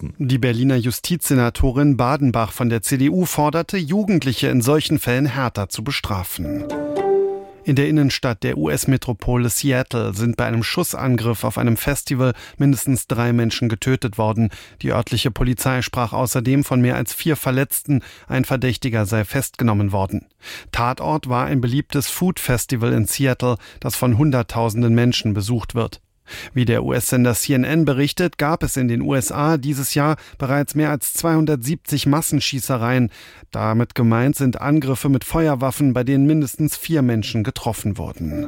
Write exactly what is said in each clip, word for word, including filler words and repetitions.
Westen. Die Berliner Justizsenatorin Badenbach von der C D U forderte, Jugendliche in solchen Fällen härter zu bestrafen. In der Innenstadt der U S-Metropole Seattle sind bei einem Schussangriff auf einem Festival mindestens drei Menschen getötet worden. Die örtliche Polizei sprach außerdem von mehr als vier Verletzten. Ein Verdächtiger sei festgenommen worden. Tatort war ein beliebtes Food-Festival in Seattle, das von Hunderttausenden Menschen besucht wird. Wie der U S-Sender C N N berichtet, gab es in den U S A dieses Jahr bereits mehr als zweihundertsiebzig Massenschießereien. Damit gemeint sind Angriffe mit Feuerwaffen, bei denen mindestens vier Menschen getroffen wurden.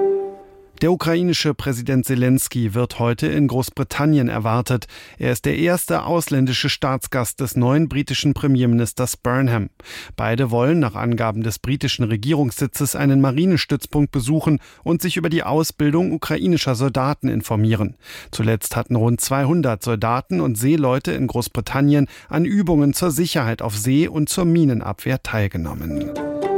Der ukrainische Präsident Zelensky wird heute in Großbritannien erwartet. Er ist der erste ausländische Staatsgast des neuen britischen Premierministers Burnham. Beide wollen nach Angaben des britischen Regierungssitzes einen Marinestützpunkt besuchen und sich über die Ausbildung ukrainischer Soldaten informieren. Zuletzt hatten rund zweihundert Soldaten und Seeleute in Großbritannien an Übungen zur Sicherheit auf See und zur Minenabwehr teilgenommen.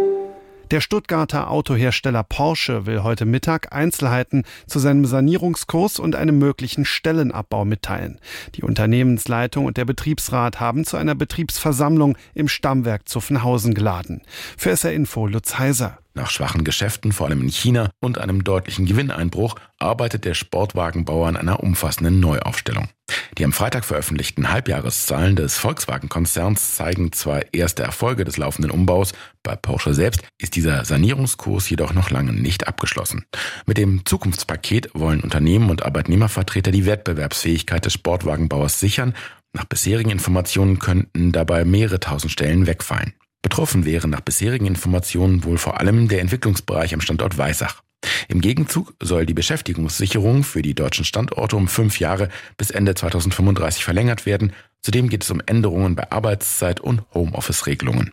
Der Stuttgarter Autohersteller Porsche will heute Mittag Einzelheiten zu seinem Sanierungskurs und einem möglichen Stellenabbau mitteilen. Die Unternehmensleitung und der Betriebsrat haben zu einer Betriebsversammlung im Stammwerk Zuffenhausen geladen. Für S R Info Lutz Heiser. Nach schwachen Geschäften, vor allem in China, und einem deutlichen Gewinneinbruch arbeitet der Sportwagenbauer an einer umfassenden Neuaufstellung. Die am Freitag veröffentlichten Halbjahreszahlen des Volkswagen-Konzerns zeigen zwar erste Erfolge des laufenden Umbaus, bei Porsche selbst ist dieser Sanierungskurs jedoch noch lange nicht abgeschlossen. Mit dem Zukunftspaket wollen Unternehmen und Arbeitnehmervertreter die Wettbewerbsfähigkeit des Sportwagenbauers sichern. Nach bisherigen Informationen könnten dabei mehrere tausend Stellen wegfallen. Betroffen wäre nach bisherigen Informationen wohl vor allem der Entwicklungsbereich am Standort Weissach. Im Gegenzug soll die Beschäftigungssicherung für die deutschen Standorte um fünf Jahre bis Ende zweitausendfünfunddreißig verlängert werden. Zudem geht es um Änderungen bei Arbeitszeit und Homeoffice-Regelungen.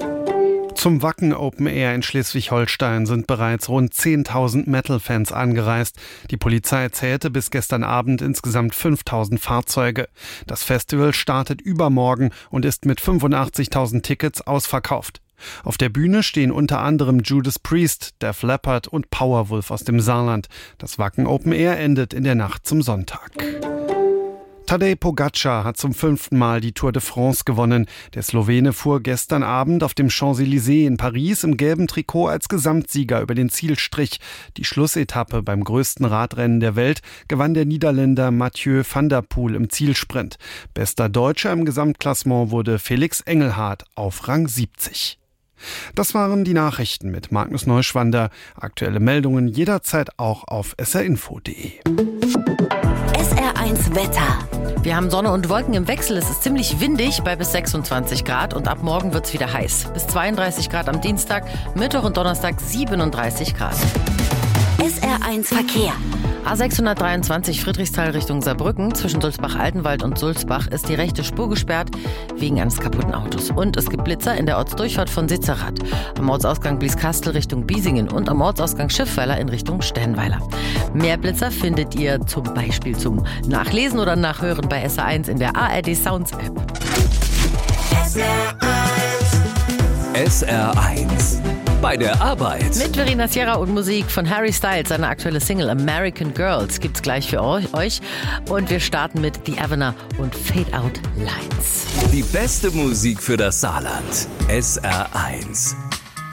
Zum Wacken Open Air in Schleswig-Holstein sind bereits rund zehntausend Metal-Fans angereist. Die Polizei zählte bis gestern Abend insgesamt fünftausend Fahrzeuge. Das Festival startet übermorgen und ist mit fünfundachtzigtausend Tickets ausverkauft. Auf der Bühne stehen unter anderem Judas Priest, Def Leppard und Powerwolf aus dem Saarland. Das Wacken Open Air endet in der Nacht zum Sonntag. Tadej Pogačar hat zum fünften Mal die Tour de France gewonnen. Der Slowene fuhr gestern Abend auf dem Champs-Élysées in Paris im gelben Trikot als Gesamtsieger über den Zielstrich. Die Schlussetappe beim größten Radrennen der Welt gewann der Niederländer Mathieu van der Poel im Zielsprit. Bester Deutscher im Gesamtklassement wurde Felix Engelhardt auf Rang siebzig. Das waren die Nachrichten mit Magnus Neuschwander. Aktuelle Meldungen jederzeit auch auf s r info punkt d e. S R eins Wetter. Wir haben Sonne und Wolken im Wechsel. Es ist ziemlich windig bei bis sechsundzwanzig Grad und ab morgen wird es wieder heiß. Bis zweiunddreißig Grad am Dienstag, Mittwoch und Donnerstag siebenunddreißig Grad. S R eins Verkehr. A sechshundertdreiundzwanzig Friedrichsthal Richtung Saarbrücken. Zwischen Sulzbach-Altenwald und Sulzbach ist die rechte Spur gesperrt wegen eines kaputten Autos. Und es gibt Blitzer in der Ortsdurchfahrt von Sitzerath. Am Ortsausgang Blieskastel Richtung Biesingen und am Ortsausgang Schiffweiler in Richtung Sternweiler. Mehr Blitzer findet ihr zum Beispiel zum Nachlesen oder Nachhören bei S R eins in der A R D Sounds App. S R eins. S R eins. Bei der Arbeit. Mit Verena Sierra und Musik von Harry Styles, seine aktuelle Single American Girls gibt's gleich für euch. Und wir starten mit The Avener und Fade Out Lines. Die beste Musik für das Saarland. S R eins.